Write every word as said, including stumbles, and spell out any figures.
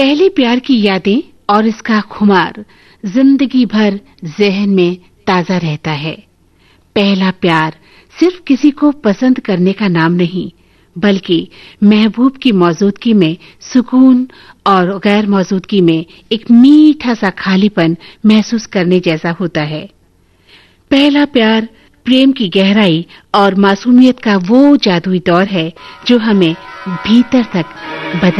पहले प्यार की यादें और इसका खुमार जिंदगी भर ज़हन में ताजा रहता है। पहला प्यार सिर्फ किसी को पसंद करने का नाम नहीं, बल्कि महबूब की मौजूदगी में सुकून और गैर मौजूदगी में एक मीठा सा खालीपन महसूस करने जैसा होता है। पहला प्यार प्रेम की गहराई और मासूमियत का वो जादुई दौर है जो हमें भीतर तक बदल